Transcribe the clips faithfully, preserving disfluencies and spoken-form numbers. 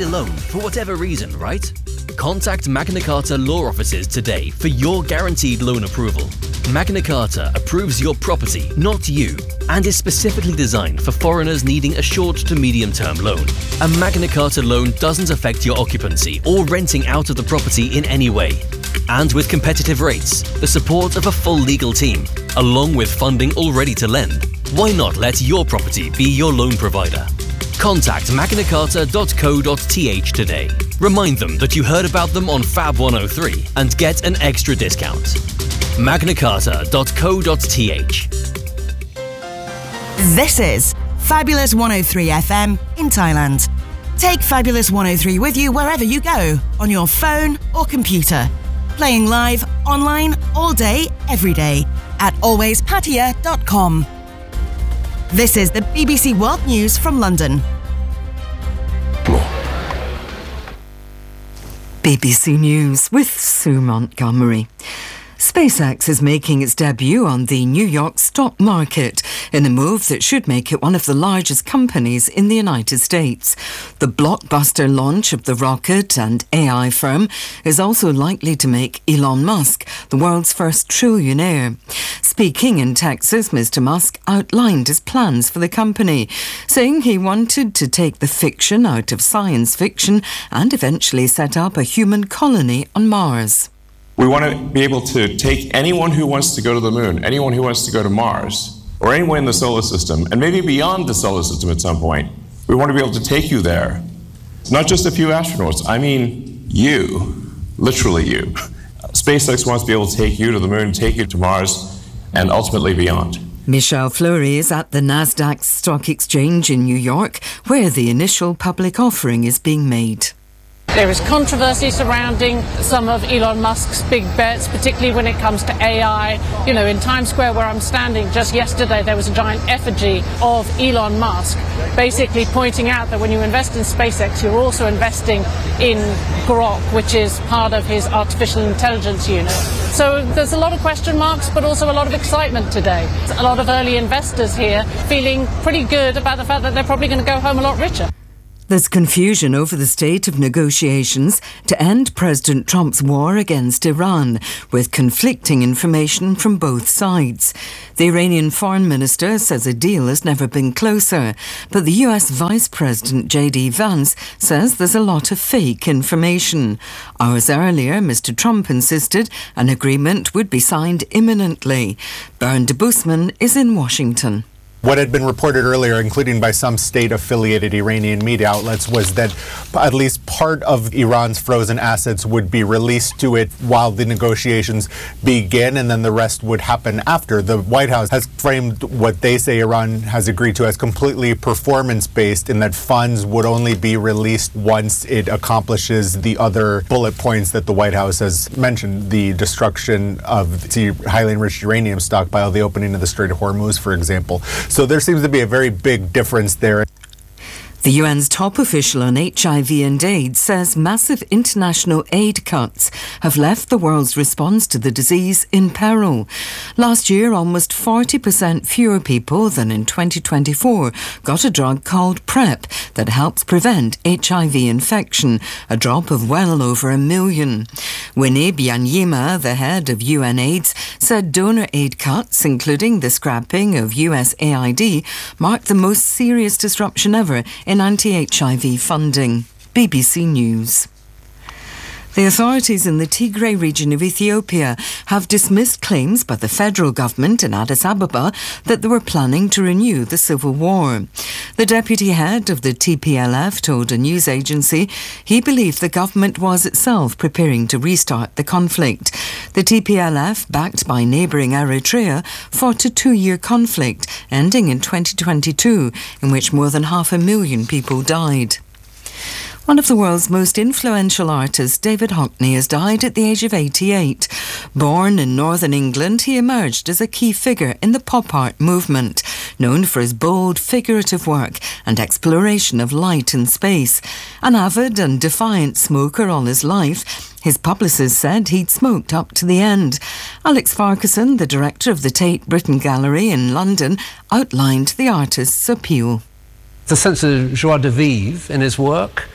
need a loan for whatever reason, right? Contact Magna Carta law offices today for your guaranteed loan approval. Magna Carta approves your property, not you, and is specifically designed for foreigners needing a short to medium-term loan. A Magna Carta loan doesn't affect your occupancy or renting out of the property in any way. And with competitive rates, the support of a full legal team, along with funding all ready to lend, why not let your property be your loan provider? Contact magna carta dot co dot t h today. Remind them that you heard about them on Fab one oh three and get an extra discount. magna carta dot co dot t h. This is Fabulous one oh three F M in Thailand. Take Fabulous one oh three with you wherever you go, on your phone or computer. Playing live, online, all day, every day at always pattaya dot com. This is the B B C World News from London. B B C News with Sue Montgomery. SpaceX is making its debut on the New York stock market in a move that should make it one of the largest companies in the United States. The blockbuster launch of the rocket and A I firm is also likely to make Elon Musk the world's first trillionaire. Speaking in Texas, Mister Musk outlined his plans for the company, saying he wanted to take the fiction out of science fiction and eventually set up a human colony on Mars. We want to be able to take anyone who wants to go to the moon, anyone who wants to go to Mars, or anyone in the solar system, and maybe beyond the solar system at some point. We want to be able to take you there. Not just a few astronauts, I mean you, literally you. SpaceX wants to be able to take you to the moon, take you to Mars, and ultimately beyond. Michelle Fleury is at the Nasdaq Stock Exchange in New York, where the initial public offering is being made. There is controversy surrounding some of Elon Musk's big bets, particularly when it comes to A I. You know, in Times Square where I'm standing, just yesterday there was a giant effigy of Elon Musk, basically pointing out that when you invest in SpaceX, you're also investing in Grok, which is part of his artificial intelligence unit. So there's a lot of question marks, but also a lot of excitement today. A lot of early investors here feeling pretty good about the fact that they're probably going to go home a lot richer. There's confusion over the state of negotiations to end President Trump's war against Iran, with conflicting information from both sides. The Iranian foreign minister says a deal has never been closer, but the U S Vice President J D Vance says there's a lot of fake information. Hours earlier, Mister Trump insisted an agreement would be signed imminently. Bernd Busman is in Washington. What had been reported earlier, including by some state-affiliated Iranian media outlets, was that at least part of Iran's frozen assets would be released to it while the negotiations begin, and then the rest would happen after. The White House has framed what they say Iran has agreed to as completely performance-based, in that funds would only be released once it accomplishes the other bullet points that the White House has mentioned: the destruction of the highly enriched uranium stockpile, the opening of the Strait of Hormuz, for example. So there seems to be a very big difference there. The U N's top official on H I V and AIDS says massive international aid cuts have left the world's response to the disease in peril. Last year, almost forty percent fewer people than in twenty twenty-four got a drug called PrEP that helps prevent H I V infection, a drop of well over a million. Winnie Byanyima, the head of U N AIDS, said donor aid cuts, including the scrapping of U S A I D, marked the most serious disruption ever in anti-H I V funding. B B C News. The authorities in the Tigray region of Ethiopia have dismissed claims by the federal government in Addis Ababa that they were planning to renew the civil war. The deputy head of the T P L F told a news agency he believed the government was itself preparing to restart the conflict. The T P L F, backed by neighbouring Eritrea, fought a two-year conflict ending in twenty twenty-two, in which more than half a million people died. One of the world's most influential artists, David Hockney, has died at the age of eighty-eight. Born in northern England, he emerged as a key figure in the pop art movement, known for his bold, figurative work and exploration of light and space. An avid and defiant smoker all his life, his publicist said he'd smoked up to the end. Alex Farquharson, the director of the Tate Britain Gallery in London, outlined the artist's appeal. The sense of joie de vivre in his work,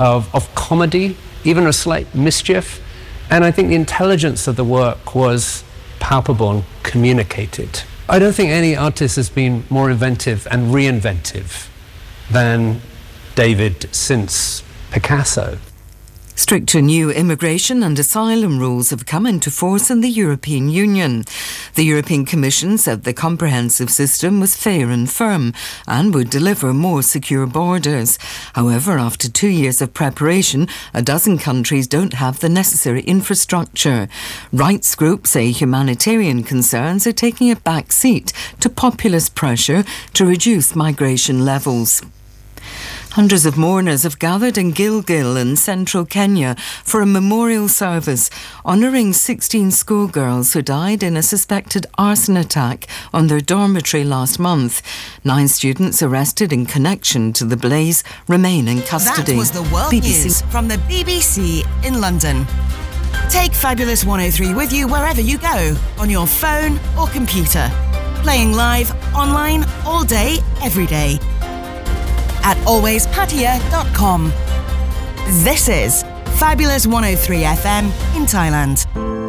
of, of comedy, even a slight mischief. And I think the intelligence of the work was palpable and communicated. I don't think any artist has been more inventive and reinventive than David since Picasso. Stricter new immigration and asylum rules have come into force in the European Union. The European Commission said the comprehensive system was fair and firm and would deliver more secure borders. However, after two years of preparation, a dozen countries don't have the necessary infrastructure. Rights groups say humanitarian concerns are taking a back seat to populist pressure to reduce migration levels. Hundreds of mourners have gathered in Gilgil in central Kenya for a memorial service honouring sixteen schoolgirls who died in a suspected arson attack on their dormitory last month. Nine students arrested in connection to the blaze remain in custody. That was the World B B C News from the B B C in London. Take Fabulous one oh three with you wherever you go, on your phone or computer. Playing live, online, all day, every day. At always pattaya dot com. This is Fabulous one oh three F M in Thailand.